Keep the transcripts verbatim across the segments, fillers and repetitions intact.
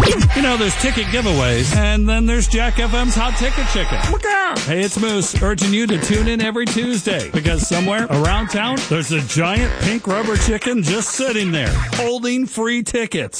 You know, there's ticket giveaways, and then there's Jack F M's Hot Ticket Chicken. Look out! Hey, it's Moose, urging you to tune in every Tuesday, because somewhere around town, there's a giant pink rubber chicken just sitting there, holding free tickets.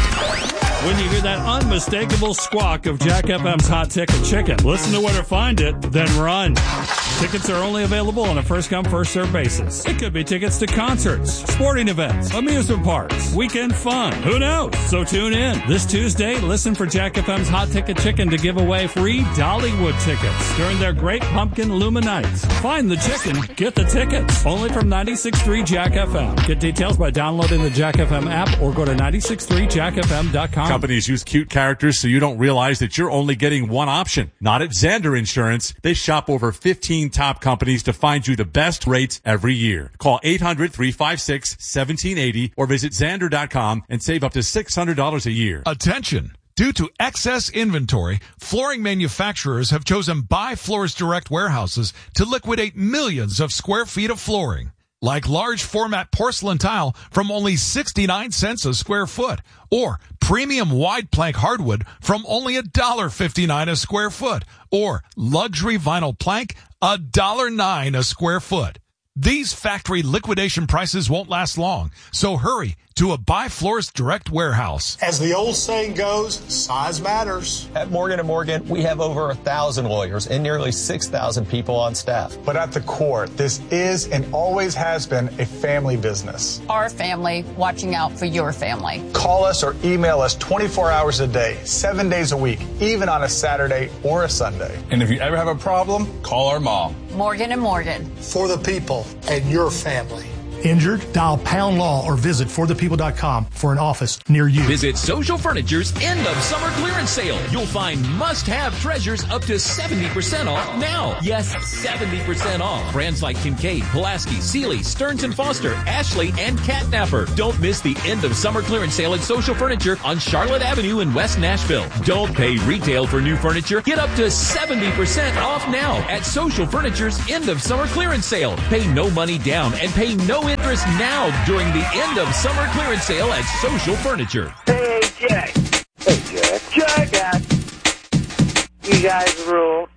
When you hear that unmistakable squawk of Jack F M's Hot Ticket Chicken, listen to where to find it, then run. Tickets are only available on a first-come, first-served basis. It could be tickets to concerts, sporting events, amusement parks, weekend fun. Who knows? So tune in. This Tuesday, listen for Jack F M's Hot Ticket Chicken to give away free Dollywood tickets during their Great Pumpkin Illuminates. Find the chicken, get the tickets. Only from ninety-six point three Jack F M. Get details by downloading the Jack F M app or go to nine six three jack f m dot com. Companies use cute characters so you don't realize that you're only getting one option. Not at Zander Insurance. They shop over fifteen top companies to find you the best rates every year. Call eight hundred, three five six, one seven eight zero or visit Zander dot com and save up to six hundred dollars a year. Attention! Due to excess inventory, flooring manufacturers have chosen Buy Floors Direct warehouses to liquidate millions of square feet of flooring. Like large format porcelain tile from only sixty-nine cents a square foot, or premium wide plank hardwood from only one dollar fifty-nine a square foot, or luxury vinyl plank one dollar nine a square foot. These factory liquidation prices won't last long, so hurry to a Buy Floors Direct warehouse. As the old saying goes, size matters. At Morgan and Morgan, we have over a thousand lawyers and nearly six thousand people on staff. But at the core, this is and always has been a family business. Our family watching out for your family. Call us or email us twenty-four hours a day, seven days a week, even on a Saturday or a Sunday. And if you ever have a problem, call our mom. Morgan and Morgan. For the people and your family. Injured? Dial Pound Law or visit for the people dot com for an office near you. Visit Social Furniture's end of summer clearance sale. You'll find must-have treasures up to seventy percent off now. Yes, seventy percent off. Brands like Kincaid, Pulaski, Sealy, Stearns and Foster, Ashley, and Catnapper. Don't miss the end of summer clearance sale at Social Furniture on Charlotte Avenue in West Nashville. Don't pay retail for new furniture. Get up to seventy percent off now at Social Furniture's end of summer clearance sale. Pay no money down and pay no interest now during the end of summer clearance sale at Social Furniture. Hey, Jack. Hey, Jack. Jack. Jack. You guys rule.